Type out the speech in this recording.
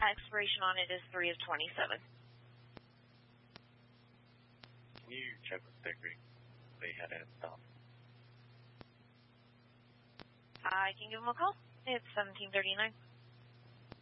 Expiration on it is 3 of 27. Can you check with Vickery? They had it stopped. I can give them a call. It's 1739.